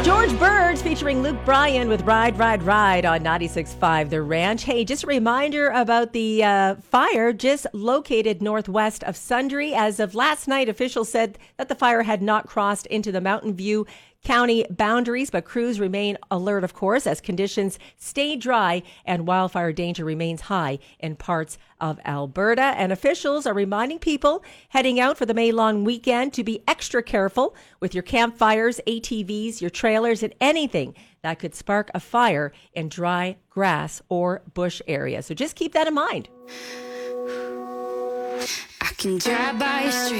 George Birds featuring Luke Bryan with Ride, Ride, Ride on 96.5 The Ranch. Hey, just a reminder about the fire just located northwest of Sundre. As of last night, officials said that the fire had not crossed into the Mountain View County boundaries, but crews remain alert, of course, as conditions stay dry and wildfire danger remains high in parts of Alberta. And officials are reminding people heading out for the May long weekend to be extra careful with your campfires, ATVs, your trailers, and anything that could spark a fire in dry grass or bush areas. So just keep that in mind. I can drive by your street.